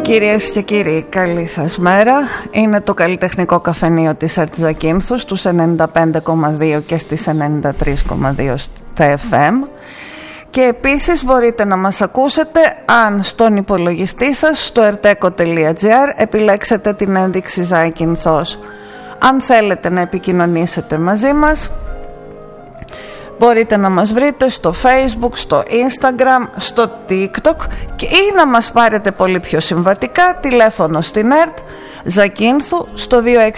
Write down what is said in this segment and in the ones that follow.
Κυρίες και κύριοι, καλή σας μέρα. Είναι το καλλιτεχνικό καφενείο της ΕΡΤ Ζακίνθου στους 95,2 και στις 93,2 στα FM. Και επίσης μπορείτε να μας ακούσετε αν στον υπολογιστή σας στο erteco.gr επιλέξετε την ένδειξη Ζάκυνθος. Αν θέλετε να επικοινωνήσετε μαζί μας, μπορείτε να μας βρείτε στο Facebook, στο Instagram, στο TikTok ή να μας πάρετε πολύ πιο συμβατικά τηλέφωνο στην ΕΡΤ Ζακίνθου στο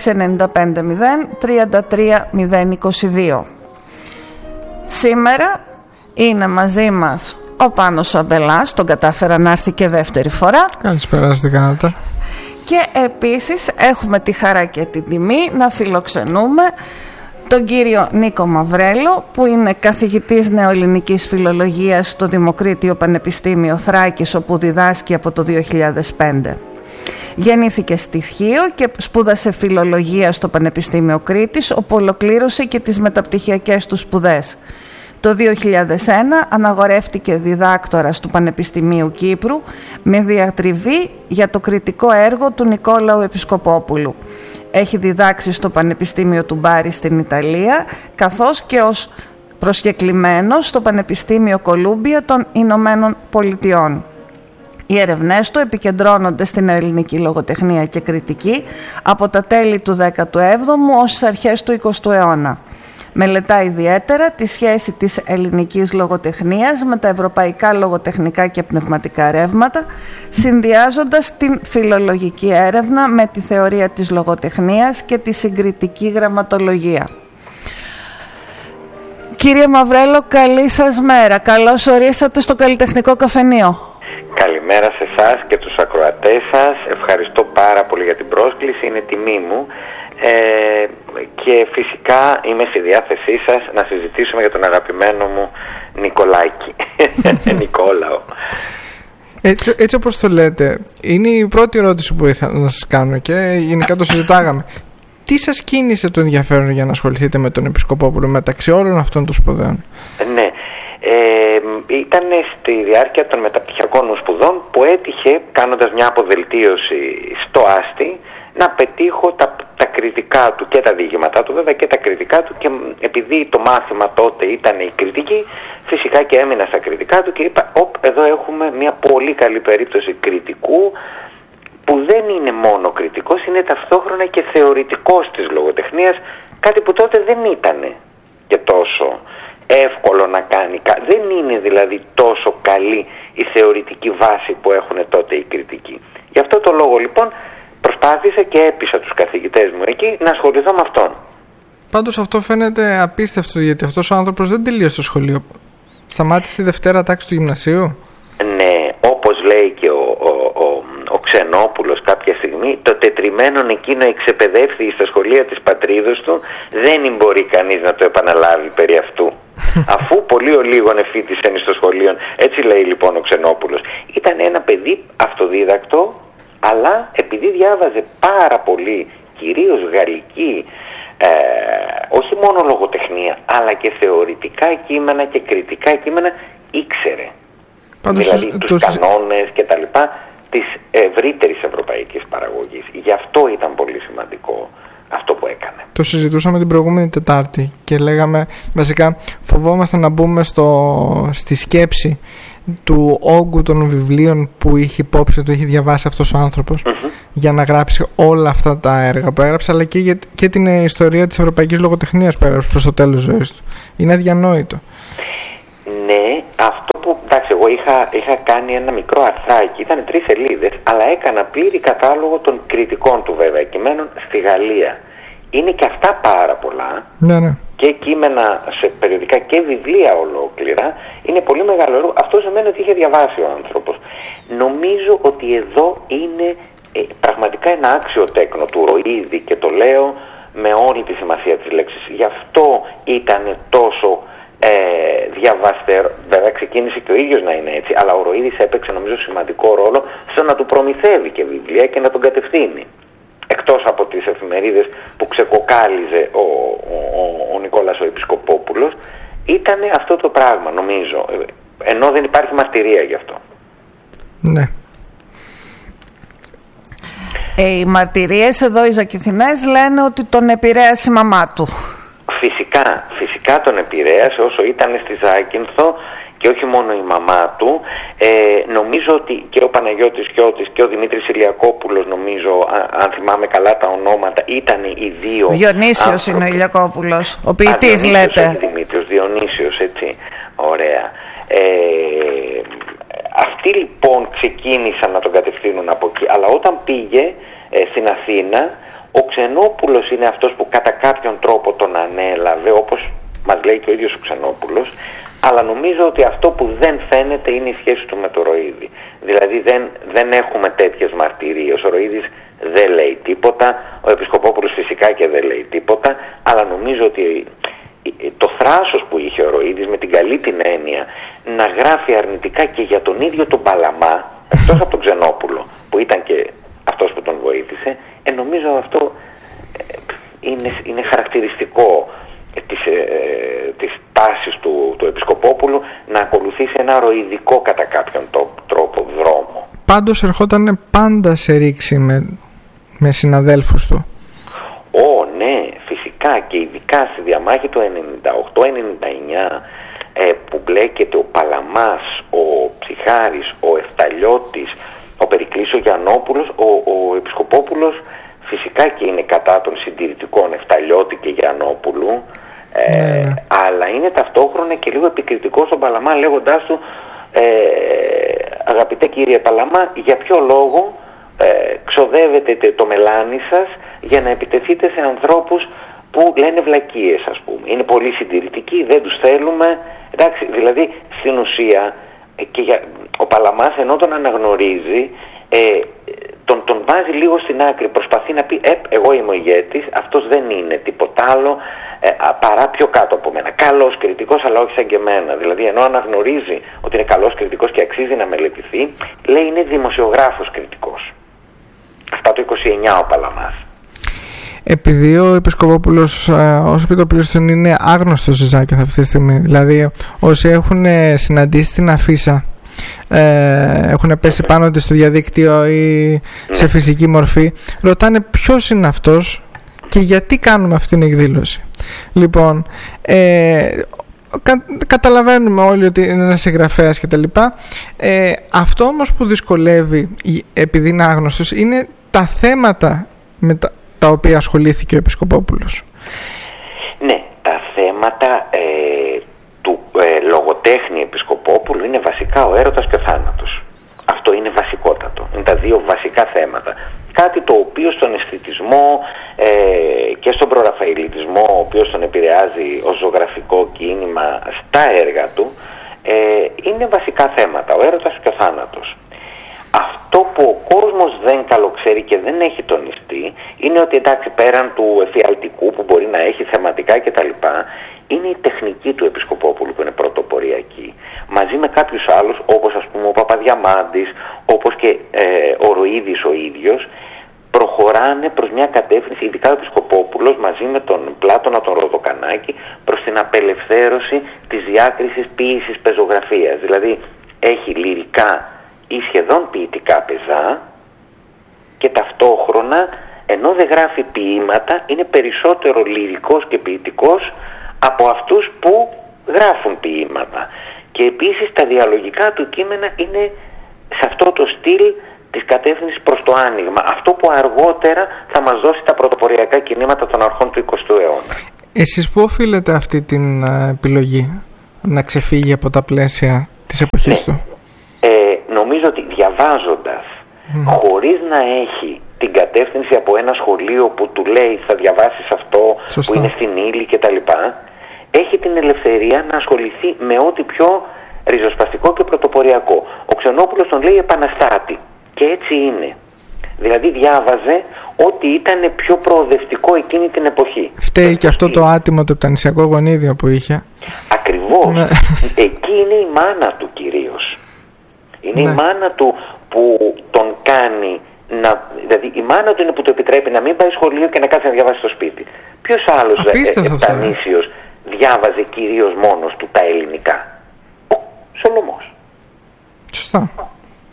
26950 33022. Σήμερα είναι μαζί μας ο Πάνος Αμπελάς, τον κατάφερα να έρθει και δεύτερη φορά. Καλησπέρα, τι κάνετε. Και επίσης έχουμε τη χαρά και την τιμή να φιλοξενούμε τον κύριο Νίκο Μαυρέλο, που είναι καθηγητής νεοελληνικής φιλολογίας στο Δημοκρίτιο Πανεπιστήμιο Θράκης, όπου διδάσκει από το 2005. Γεννήθηκε στη Χίο και σπούδασε φιλολογία στο Πανεπιστήμιο Κρήτης, όπου ολοκλήρωσε και τις μεταπτυχιακές του σπουδές. Το 2001 αναγορεύτηκε διδάκτορας του Πανεπιστημίου Κύπρου με διατριβή για το κριτικό έργο του Νικόλαου Επισκοπόπουλου. Έχει διδάξει στο Πανεπιστήμιο του Μπάρι στην Ιταλία, καθώς και ως προσκεκλημένος στο Πανεπιστήμιο Κολούμπια των Ηνωμένων Πολιτειών. Οι έρευνές του επικεντρώνονται στην ελληνική λογοτεχνία και κριτική από τα τέλη του 17ου ως τις αρχές του 20ου αιώνα. Μελετά ιδιαίτερα τη σχέση της ελληνικής λογοτεχνίας με τα ευρωπαϊκά λογοτεχνικά και πνευματικά ρεύματα, συνδυάζοντας την φιλολογική έρευνα με τη θεωρία της λογοτεχνίας και τη συγκριτική γραμματολογία. Κύριε Μαυρέλο, καλή σας μέρα. Καλώς ορίσατε στο καλλιτεχνικό καφενείο. Καλημέρα σε εσάς και τους ακροατές σας. Ευχαριστώ πάρα πολύ για την πρόσκληση, είναι τιμή μου. Και φυσικά είμαι στη διάθεσή σας να συζητήσουμε για τον αγαπημένο μου Νικολάκη. Νικόλαο. Έτσι όπως το λέτε, είναι η πρώτη ερώτηση που ήθελα να σας κάνω και γενικά το συζητάγαμε. Τι σας κίνησε το ενδιαφέρον για να ασχοληθείτε με τον Επισκοπόπουλο μεταξύ όλων αυτών των σπουδαίων? Ναι, ήταν στη διάρκεια των μεταπτυχιακών μου σπουδών που έτυχε, κάνοντας μια αποδελτίωση στο Άστι, να πετύχω τα κριτικά του και τα διηγήματά του, βέβαια και τα κριτικά του, και επειδή το μάθημα τότε ήταν η κριτική, φυσικά και έμεινα στα κριτικά του και είπα, εδώ έχουμε μια πολύ καλή περίπτωση κριτικού που δεν είναι μόνο κριτικός, είναι ταυτόχρονα και θεωρητικός της λογοτεχνίας, κάτι που τότε δεν ήταν και τόσο εύκολο να κάνει. Δεν είναι δηλαδή τόσο καλή η θεωρητική βάση που έχουν τότε οι κριτικοί. Γι' αυτό το λόγο λοιπόν προσπάθησα και έπεισα τους καθηγητές μου εκεί να ασχοληθώ με αυτόν. Πάντως αυτό φαίνεται απίστευτο, γιατί αυτός ο άνθρωπος δεν τελείωσε το σχολείο. Σταμάτησε τη Δευτέρα τάξη του γυμνασίου. Ναι, όπως λέει και ο Ξενόπουλος κάποια στιγμή, το τετριμένον εκείνο εξεπαιδεύθη στα σχολεία της πατρίδος του, δεν μπορεί κανείς να το επαναλάβει περί αυτού. Αφού πολύ ολίγων εφήτησεν στο σχολείο. Έτσι λέει λοιπόν ο Ξενόπουλος. Ήταν ένα παιδί αυτοδίδακτο, αλλά επειδή διάβαζε πάρα πολύ, κυρίως γαλλική, όχι μόνο λογοτεχνία, αλλά και θεωρητικά κείμενα και κριτικά κείμενα, ήξερε. Πάντως, δηλαδή τους κανόνες και τα λοιπά της ευρύτερης ευρωπαϊκής παραγωγής. Γι' αυτό ήταν πολύ σημαντικό αυτό που έκανε. Το συζητούσαμε την προηγούμενη Τετάρτη και λέγαμε, βασικά φοβόμαστε να μπούμε στη σκέψη του όγκου των βιβλίων που είχε υπόψη του, είχε διαβάσει αυτός ο άνθρωπος για να γράψει όλα αυτά τα έργα που έγραψε, αλλά και την ιστορία της ευρωπαϊκής λογοτεχνίας που έγραψε προς το τέλος της ζωής του. Είναι αδιανόητο. Ναι, αυτό που, εντάξει, εγώ είχα κάνει ένα μικρό αρθράκι, ήταν 3 σελίδες, αλλά έκανα πλήρη κατάλογο των κριτικών του βέβαια κειμένων στη Γαλλία. Είναι και αυτά πάρα πολλά. Ναι. Και κείμενα σε περιοδικά και βιβλία ολόκληρα. Είναι πολύ μεγάλο έργο. Αυτό σημαίνει ότι είχε διαβάσει ο άνθρωπος. Νομίζω ότι εδώ είναι πραγματικά ένα άξιο τέκνο του Ροΐδη, και το λέω με όλη τη σημασία της λέξης. Γι' αυτό ήταν τόσο διαβαστερό. Βέβαια ξεκίνησε και ο ίδιος να είναι έτσι, αλλά ο Ροΐδης έπαιξε νομίζω σημαντικό ρόλο στο να του προμηθεύει και βιβλία και να τον κατευθύνει. Εκτός από τις εφημερίδες που ξεκοκάλιζε ο Νικόλας ο Επισκοπόπουλος, ήταν αυτό το πράγμα νομίζω, ενώ δεν υπάρχει μαρτυρία γι' αυτό. Ναι. Οι μαρτυρίες εδώ οι Ζακυνθινές λένε ότι τον επηρέασε η μαμά του. Φυσικά τον επηρέασε όσο ήταν στη Ζάκυνθο, και όχι μόνο η μαμά του. Νομίζω ότι και ο Παναγιώτης Κιώτης και ο Δημήτρης Ηλιακόπουλος, νομίζω, αν θυμάμαι καλά τα ονόματα, ήταν οι δύο. Διονύσιος άνθρωποι. είναι ο Ηλιακόπουλος, ο ποιητής λέτε. Όχι Δημήτριος, Διονύσιος, έτσι. Ωραία. Αυτοί λοιπόν ξεκίνησαν να τον κατευθύνουν από εκεί, αλλά όταν πήγε στην Αθήνα, ο Ξενόπουλος είναι αυτός που κατά κάποιον τρόπο τον ανέλαβε, όπως μας λέει και ο ίδιος ο Ξενόπουλος, αλλά νομίζω ότι αυτό που δεν φαίνεται είναι η σχέση του με το Ροΐδη. Δηλαδή δεν έχουμε τέτοιες μαρτυρίες. Ο Ροΐδης δεν λέει τίποτα, ο Επισκοπόπουλος φυσικά και δεν λέει τίποτα, αλλά νομίζω ότι το θράσος που είχε ο Ροΐδης, με την καλή την έννοια, να γράφει αρνητικά και για τον ίδιο τον Παλαμά, εκτός από τον Ξενόπουλο, που ήταν και αυτός που τον βοήθησε, νομίζω αυτό είναι χαρακτηριστικό της τάσης του Επισκοπόπουλου να ακολουθήσει ένα ροηδικό κατά κάποιον τρόπο δρόμο. Πάντως ερχόταν πάντα σε ρήξη με συναδέλφους του. Ναι, φυσικά, και ειδικά στη διαμάχη του 98-99 που μπλέκεται ο Παλαμάς, ο Ψυχάρης, ο Εφταλιώτης, ο Περικλής ο Γιαννόπουλος, ο Επισκοπόπουλος φυσικά και είναι κατά των συντηρητικών Εφταλιώτη και Γιαννόπουλου, αλλά είναι ταυτόχρονα και λίγο επικριτικός στον Παλαμά, λέγοντάς του αγαπητέ κύριε Παλαμά, για ποιο λόγο ξοδεύετε το μελάνι σας για να επιτεθείτε σε ανθρώπους που λένε βλακίες, ας πούμε. Είναι πολύ συντηρητικοί, δεν τους θέλουμε. Εντάξει, δηλαδή στην ουσία ο Παλαμάς, ενώ τον αναγνωρίζει, τον βάζει λίγο στην άκρη, προσπαθεί να πει εγώ είμαι ο ηγέτης, αυτός δεν είναι τίποτα άλλο παρά πιο κάτω από μένα, καλός κριτικός αλλά όχι σαν και εμένα. Δηλαδή ενώ αναγνωρίζει ότι είναι καλός κριτικός και αξίζει να μελετηθεί, λέει είναι δημοσιογράφος κριτικός. Αυτά το 29 ο Παλαμάς. Επειδή ο Επισκοπόπουλος ως επιτοπλίστων είναι άγνωστος στη Ζάκυνθο αυτή τη στιγμή, δηλαδή όσοι έχουν συναντήσει την αφίσα, έχουν πέσει πάνω της στο διαδίκτυο ή σε φυσική μορφή, ρωτάνε ποιος είναι αυτός και γιατί κάνουμε αυτήν την εκδήλωση. Λοιπόν, καταλαβαίνουμε όλοι ότι είναι ένας συγγραφέας κτλ. Αυτό όμως που δυσκολεύει, επειδή είναι άγνωστος, είναι τα θέματα με τα οποία ασχολήθηκε ο Επισκοπόπουλος. Ναι, τα θέματα του λογοτέχνη Επισκοπόπουλου είναι βασικά ο έρωτας και ο θάνατος. Αυτό είναι βασικότατο. Είναι τα δύο βασικά θέματα. Κάτι το οποίο στον αισθητισμό και στον προραφαηλιτισμό, ο οποίος τον επηρεάζει ως ζωγραφικό κίνημα στα έργα του, είναι βασικά θέματα, ο έρωτας και ο θάνατος. Αυτό που ο κόσμος δεν καλοξέρει και δεν έχει τονιστεί είναι ότι, εντάξει, πέραν του εφιαλτικού που μπορεί να έχει θεματικά κτλ., είναι η τεχνική του Επισκοπόπουλου που είναι πρωτοποριακή. Μαζί με κάποιους άλλους, όπως ας πούμε ο Παπαδιαμάντης, όπως και ο Ροΐδης ο ίδιος, προχωράνε προς μια κατεύθυνση, ειδικά ο Επισκοπόπουλος μαζί με τον Πλάτωνα τον Ροδοκανάκη, προς την απελευθέρωση της διάκρισης ποίησης πεζογραφίας. Δηλαδή έχει λυρικά ή σχεδόν ποιητικά πεζά και ταυτόχρονα, ενώ δεν γράφει ποίηματα, είναι περισσότερο λυρικός και ποιητικός από αυτούς που γράφουν ποίηματα. Και επίσης τα διαλογικά του κείμενα είναι σε αυτό το στυλ της κατεύθυνσης προς το άνοιγμα. Αυτό που αργότερα θα μας δώσει τα πρωτοποριακά κινήματα των αρχών του 20ου αιώνα. Εσείς πού οφείλετε αυτή την επιλογή να ξεφύγει από τα πλαίσια της εποχής του? Νομίζω ότι διαβάζοντας, χωρίς να έχει την κατεύθυνση από ένα σχολείο που του λέει θα διαβάσεις αυτό, σωστά, που είναι στην ύλη κτλ., έχει την ελευθερία να ασχοληθεί με ό,τι πιο ριζοσπαστικό και πρωτοποριακό. Ο Ξενόπουλος τον λέει επαναστάτη και έτσι είναι. Δηλαδή διάβαζε ό,τι ήταν πιο προοδευτικό εκείνη την εποχή. Φταίει και αυτό το άτιμο το πτανησιακό γονίδιο που είχε. Ακριβώς. Εκεί είναι η μάνα του κυρίως. Είναι η μάνα του που τον κάνει δηλαδή η μάνα του είναι που του επιτρέπει να μην πάει σχολείο και να κάτσει να διαβάσει στο σπίτι. Ποιος άλλος επτανήσιος διάβαζε κυρίως μόνος του τα ελληνικά? Ο Σολωμός. Σωστά.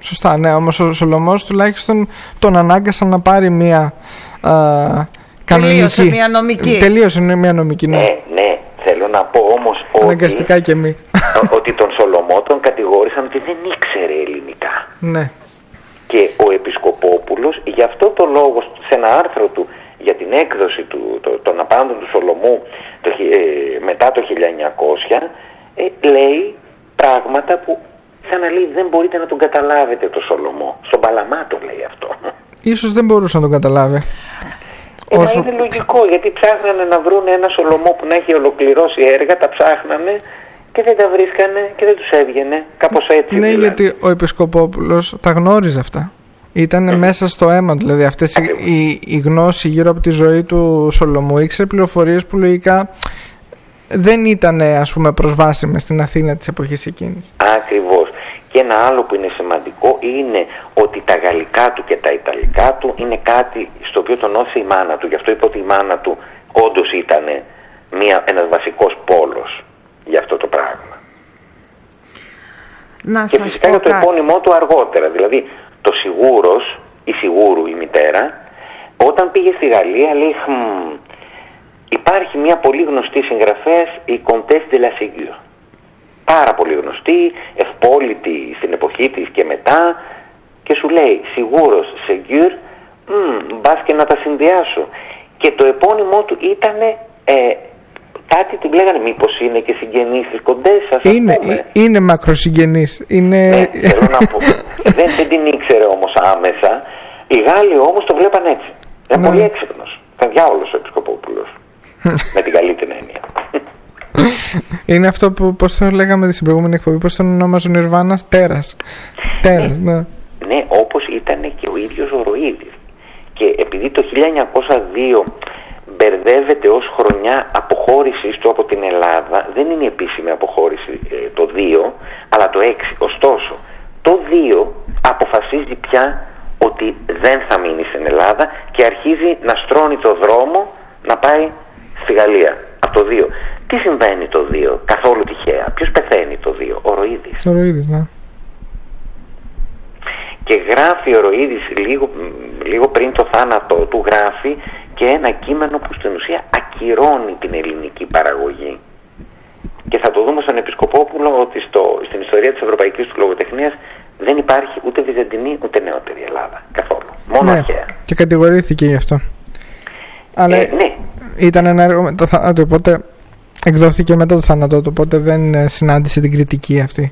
Σωστά, ναι. Όμως ο Σολομός τουλάχιστον τον ανάγκασαν να πάρει μια κανονική. Τελείωσε μια νομική. Ναι, ναι. Θέλω να πω όμως ότι... Αναγκαστικά και μη. Ότι τον Σολομό τον κατηγόρησαν ότι δεν ήξερε ελληνικά. Ναι. Και ο Επισκοπόπουλος, γι' αυτό το λόγο, σε ένα άρθρο του για την έκδοση των απάντων του Σολομού μετά το 1900, λέει πράγματα που σαν να λέει δεν μπορείτε να τον καταλάβετε το Σολομό. Στον Παλαμά το λέει αυτό. Ίσως δεν μπορούσε να τον καταλάβει. Είναι λογικό, γιατί ψάχνανε να βρουν ένα Σολομό που να έχει ολοκληρώσει έργα, τα ψάχνανε και δεν τα βρίσκανε και δεν τους έβγαινε. Κάπως έτσι. Ναι, δηλαδή. Γιατί ο Επισκοπόπουλος τα γνώριζε αυτά. Ήταν μέσα στο αίμα, δηλαδή αυτές η γνώση γύρω από τη ζωή του Σολομού. Ήξερε πληροφορίες που λογικά δεν ήταν, ας πούμε, προσβάσιμες στην Αθήνα της εποχής εκείνης. Ακριβώς. Και ένα άλλο που είναι σημαντικό είναι ότι τα γαλλικά του και τα ιταλικά του είναι κάτι στο οποίο τον όθησε η μάνα του. Γι' αυτό είπε ότι η μάνα του όντως ήταν ένας βασικός πόλος για αυτό το πράγμα. Και φυσικά για το επώνυμό του αργότερα. Δηλαδή το Σιγούρος, η Σιγούρου η μητέρα, όταν πήγε στη Γαλλία λέει υπάρχει μια πολύ γνωστή συγγραφέας, η Comtesse de la Ségur. Πάρα πολύ γνωστή, ευπόλυτη στην εποχή της και μετά, και σου λέει Σιγούρος, Ségur, μπας και να τα συνδυάσω. Και το επώνυμό του ήταν κάτι την λέγανε, μήπως είναι και συγγενής της Κοντέσας, είναι μακροσυγγενής. Ναι, θέλω να πω. δεν την ήξερε όμως άμεσα. Οι Γάλλοι όμως το βλέπαν έτσι. Ήταν πολύ έξυπνος. Ήταν διάολος ο Επισκοπόπουλος. Με την καλή την έννοια. Είναι αυτό που, πώς το λέγαμε στην προηγούμενη εκπομπή, πώς τον ονόμαζε ο Νιρβάνας, τέρας. Ναι, όπως ήταν και ο ίδιος ο Ροΐδης. Και επειδή το 1902 μπερδεύεται ως χρονιά αποχώρησης του από την Ελλάδα, δεν είναι η επίσημη αποχώρηση το 2, αλλά το 6. Ωστόσο, το 2 αποφασίζει πια ότι δεν θα μείνει στην Ελλάδα και αρχίζει να στρώνει το δρόμο να πάει στη Γαλλία. Από το 2. Τι συμβαίνει το 2, καθόλου τυχαία? Ποιος πεθαίνει το 2? Ο Ροΐδης. Ο Ροΐδης, ναι. Και γράφει ο Ροΐδης λίγο πριν το θάνατό του, γράφει και ένα κείμενο που στην ουσία ακυρώνει την ελληνική παραγωγή. Και θα το δούμε στον Επισκοπόπουλο ότι στην ιστορία της ευρωπαϊκής του λογοτεχνίας δεν υπάρχει ούτε βυζαντινή ούτε νεότερη Ελλάδα. Καθόλου. Μόνο αρχαία. Και κατηγορήθηκε γι' αυτό. Αλλά ναι. Ήταν ένα έργο με το θάνατο, οπότε εκδόθηκε μετά το θάνατο του, οπότε δεν συνάντησε την κριτική αυτή.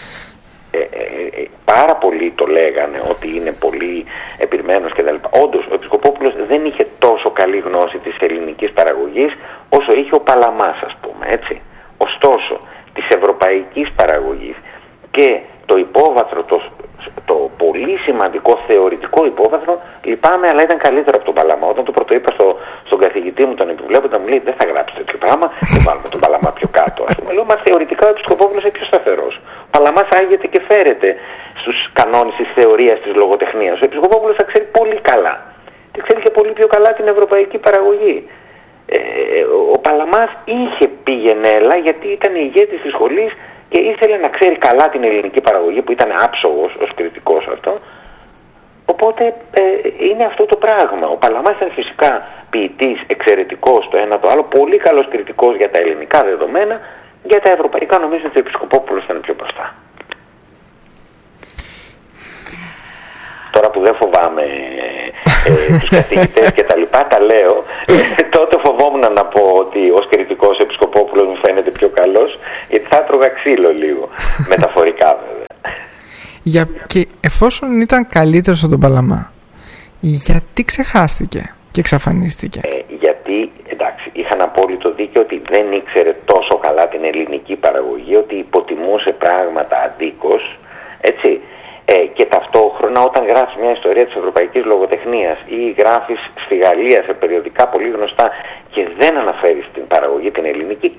Πάρα πολλοί το λέγανε ότι είναι πολύ επιρμένος κτλ. Όντως, ο Επισκοπόπουλος δεν είχε τόσο καλή γνώση της ελληνικής παραγωγής όσο είχε ο Παλαμάς, ας πούμε, έτσι. Ωστόσο, της ευρωπαϊκής παραγωγής και το υπόβαθρο, το πολύ σημαντικό θεωρητικό υπόβαθρο, λυπάμαι, αλλά ήταν καλύτερο από τον Παλαμά. Όταν το πρωτοείπα στον καθηγητή μου, τον επιβλέποντα, μου λέει δεν θα γράψει τέτοιο πράγμα, δεν βάλουμε τον Παλαμά πιο κάτω. Ας πούμε, λέω, μα θεωρητικά ο Επισκοπόπουλος είναι πιο σταθερός. Ο Παλαμάς άγεται και φέρεται στους κανόνες της θεωρίας της λογοτεχνίας. Ο Επισκοπόπουλος τα ξέρει πολύ καλά. Και ξέρει και πολύ πιο καλά την ευρωπαϊκή παραγωγή. Ο Παλαμάς είχε πήγαινέλα γιατί ήταν ηγέτης της σχολής και ήθελε να ξέρει καλά την ελληνική παραγωγή, που ήταν άψογος ως κριτικός αυτό. Οπότε είναι αυτό το πράγμα. Ο Παλαμάς ήταν φυσικά ποιητής, εξαιρετικός το ένα το άλλο, πολύ καλός κριτικός για τα ελληνικά δεδομένα. Για τα ευρωπαϊκά νομίζω ότι ο Επισκοπόπουλος ήταν πιο μπροστά. Τώρα που δεν φοβάμαι τους καθηγητές και τα λοιπά, τα λέω, τότε φοβόμουν να πω ότι ως κριτικός ο Επισκοπόπουλος μου φαίνεται πιο καλός, γιατί θα έτρωγα ξύλο λίγο, μεταφορικά βέβαια. Και εφόσον ήταν καλύτερος από τον Παλαμά, γιατί ξεχάστηκε και εξαφανίστηκε? Γιατί, εντάξει, είχαν απόλυτο δίκιο ότι δεν ήξερε τόσο καλά την ελληνική παραγωγή, ότι υποτιμούσε πράγματα αντίκως, έτσι. Και ταυτόχρονα όταν γράφεις μια ιστορία της ευρωπαϊκής λογοτεχνίας ή γράφεις στη Γαλλία σε περιοδικά πολύ γνωστά και δεν αναφέρεις την παραγωγή την ελληνική,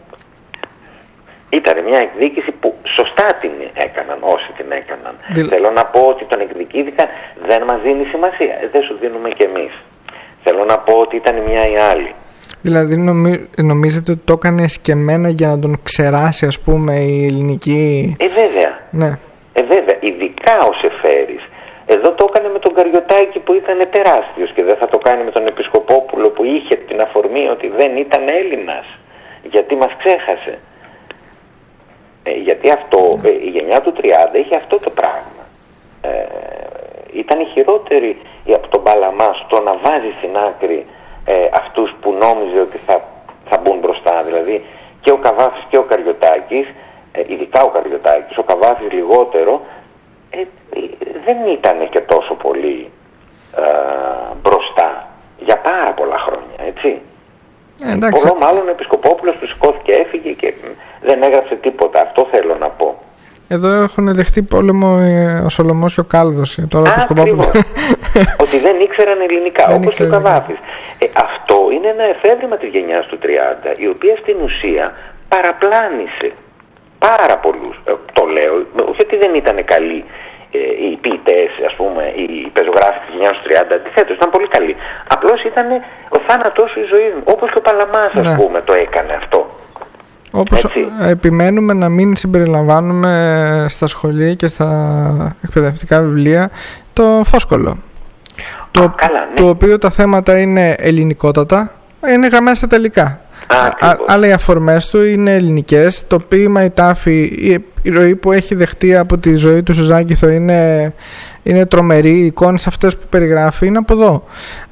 ήταν μια εκδίκηση που σωστά την έκαναν όσοι την έκαναν. Θέλω να πω ότι τον εκδικήθηκαν, δεν μας δίνει σημασία, δεν σου δίνουμε κι εμείς. Θέλω να πω ότι ήταν μια ή άλλη. Δηλαδή νομίζετε ότι το έκανε εσκεμμένα για να τον ξεράσει, ας πούμε, η ελληνική... Βέβαια. Ναι. Βέβαια, ειδικά ελληνικά ο Σεφέρης. Εδώ το έκανε με τον Καριωτάκη που ήταν τεράστιος και δεν θα το κάνει με τον Επισκοπόπουλο που είχε την αφορμή ότι δεν ήταν Έλληνας. Γιατί μας ξέχασε. Γιατί αυτό, η γενιά του 30 είχε αυτό το πράγμα. Ήταν η χειρότερη από τον Παλαμά στο να βάζει στην άκρη αυτούς που νόμιζε ότι θα μπουν μπροστά. Δηλαδή και ο Καβάφης και ο Καριωτάκης, ειδικά ο Καριωτάκης, ο Καβάφης λιγότερο, δεν ήταν και τόσο πολύ μπροστά για πάρα πολλά χρόνια, έτσι. Πολλό μάλλον ο Επισκοπόπουλος του σηκώθηκε, έφυγε και δεν έγραψε τίποτα. Αυτό θέλω να πω. Εδώ έχουν δεχτεί πόλεμο ο Σολωμός και ο Κάλβος. Ακριβώς. Ότι δεν ήξεραν ελληνικά, όπως και ο Καβάφης. Αυτό είναι ένα εφεύρημα της γενιάς του 30, η οποία στην ουσία παραπλάνησε πάρα πολλούς. Το λέω, όχι ότι δεν ήταν καλοί οι ποιητές, ας πούμε, οι πεζογράφοι της γενιάς του 30, αντιθέτως ήταν πολύ καλοί. Απλώς ήταν ο θάνατός σου η ζωή μου, όπως και ο Παλαμάς, ας πούμε, το έκανε αυτό. Όπως επιμένουμε να μην συμπεριλαμβάνουμε στα σχολεία και στα εκπαιδευτικά βιβλία το Φόσκολο. Το οποίο τα θέματα είναι ελληνικότατα, είναι γραμμένα στα τελικά. Αλλά οι αφορμές του είναι ελληνικές. Το ποίημα, η τάφη, η ροή που έχει δεχτεί από τη ζωή του Σουζάκηθο είναι τρομερή. Οι εικόνες αυτές που περιγράφει είναι από εδώ.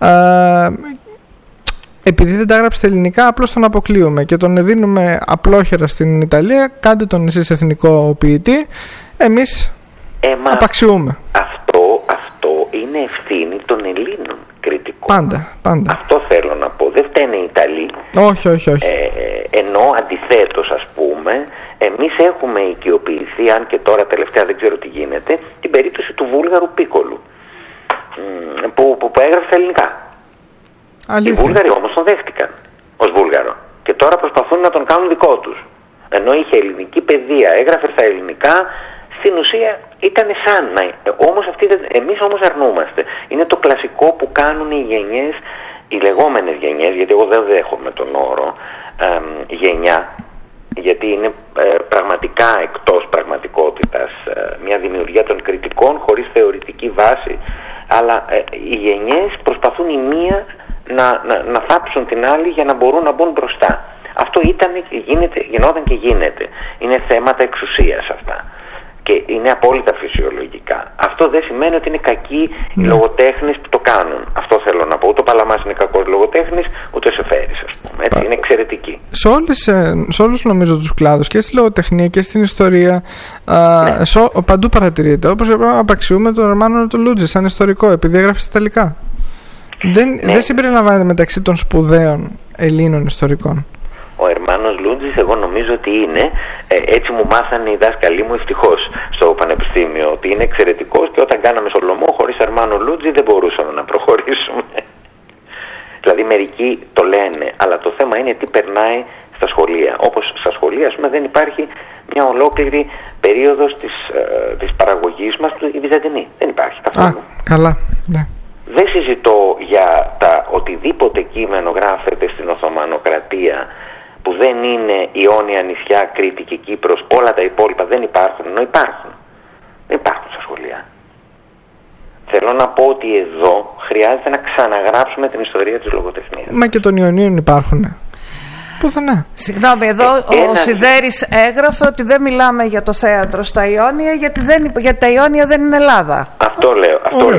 Επειδή δεν τα έγραψε στα ελληνικά, απλώς τον αποκλείουμε και τον δίνουμε απλόχερα στην Ιταλία. Κάντε τον εσείς εθνικό ποιητή, εμείς απαξιούμε. Αυτό είναι ευθύνη των Ελλήνων κριτικών. Πάντα. Αυτό θέλω να πω. Δεν φταίνε οι Ιταλοί. Όχι. Ενώ αντιθέτως, ας πούμε, εμείς έχουμε οικειοποιηθεί, αν και τώρα τελευταία δεν ξέρω τι γίνεται, την περίπτωση του Βούλγαρου Πίκολου που έγραψε στα ελληνικά. Αλήθεια. Οι Βούλγαροι όμως τον δέχτηκαν ως Βούλγαρο και τώρα προσπαθούν να τον κάνουν δικό τους. Ενώ είχε ελληνική παιδεία, έγραφε στα ελληνικά, στην ουσία ήταν σαν να... Εμείς όμως αρνούμαστε. Είναι το κλασικό που κάνουν οι γενιές, οι λεγόμενες γενιές, γιατί εγώ δεν δέχομαι τον όρο γενιά, γιατί είναι πραγματικά εκτός πραγματικότητας, μια δημιουργία των κριτικών χωρίς θεωρητική βάση, αλλά οι γενιές προσπαθούν η μία να θάψουν την άλλη για να μπορούν να μπουν μπροστά. Αυτό γινόταν και γίνεται. Είναι θέματα εξουσίας αυτά. Και είναι απόλυτα φυσιολογικά. Αυτό δεν σημαίνει ότι είναι κακοί οι λογοτέχνες που το κάνουν. Αυτό θέλω να πω. Ούτε ο Παλαμάς είναι κακός λογοτέχνης, ούτε ο Σεφέρης, ας πούμε. Έτσι, είναι εξαιρετική. Σε όλους νομίζω τους κλάδους, και στη λογοτεχνία και στην ιστορία, παντού παρατηρείται. Όπως απαξιούμε τον Ερμάνο του Λούτζη σαν ιστορικό, επειδή έγραφε στα Ιταλικά. Δεν συμπεριλαμβάνεται μεταξύ των σπουδαίων Ελλήνων ιστορικών. Ο Ερμάνος Λούτζης εγώ νομίζω ότι είναι, έτσι μου μάθανε οι δάσκαλοι μου ευτυχώς στο πανεπιστήμιο, ότι είναι εξαιρετικός και όταν κάναμε Σολωμό χωρίς Ερμάνο Λούτζη δεν μπορούσαμε να προχωρήσουμε. Δηλαδή μερικοί το λένε, αλλά το θέμα είναι τι περνάει στα σχολεία. Όπως στα σχολεία, ας πούμε, δεν υπάρχει μια ολόκληρη περίοδος της παραγωγής μας, η Βυζαντινή. Δεν υπάρχει καθόλου. Καλά, ναι. Δεν συζητώ για οτιδήποτε κείμενο γράφεται στην Οθωμανοκρατία που δεν είναι Ιόνια νησιά, Κρήτη και Κύπρος, όλα τα υπόλοιπα δεν υπάρχουν, ενώ υπάρχουν. Δεν υπάρχουν στα σχολεία. Θέλω να πω ότι εδώ χρειάζεται να ξαναγράψουμε την ιστορία της λογοτεχνίας. Μα και των Ιωνίων υπάρχουν. Πουθενά. Συγγνώμη, εδώ ο Σιδέρης έγραφε ότι δεν μιλάμε για το θέατρο στα Ιόνια, γιατί τα Ιόνια δεν είναι Ελλάδα. Αυτό λέω.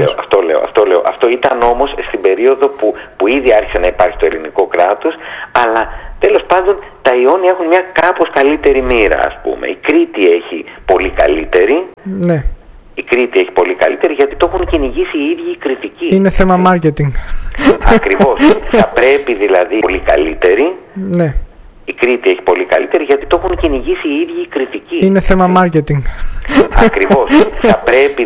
Αυτό ήταν όμως στην περίοδο που ήδη άρχισε να υπάρχει το ελληνικό κράτος, αλλά τέλος πάντων τα Ιόνια έχουν μια κάπως καλύτερη μοίρα, ας πούμε. Η Κρήτη έχει πολύ καλύτερη. Ναι. Η Κρήτη έχει πολύ καλύτερη γιατί το έχουν κυνηγήσει οι ίδιοι οι κριτικοί. Είναι θέμα marketing. Ακριβώς. Θα πρέπει δηλαδή πολύ καλύτερη. Ναι. Η Κρήτη έχει πολύ καλύτερη γιατί το έχουν κυνηγήσει οι ίδιοι οι κριτικοί. Είναι θέμα marketing. Ακριβώς. Θα πρέπει